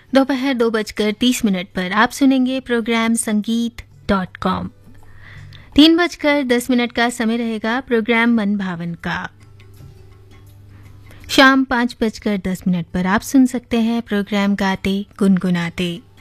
दोपहर 2:30 पर आप सुनेंगे प्रोग्राम संगीत.com। 3:10 का समय रहेगा प्रोग्राम मन भावन का। शाम 5:10 पर आप सुन सकते हैं प्रोग्राम गाते गुनगुनाते।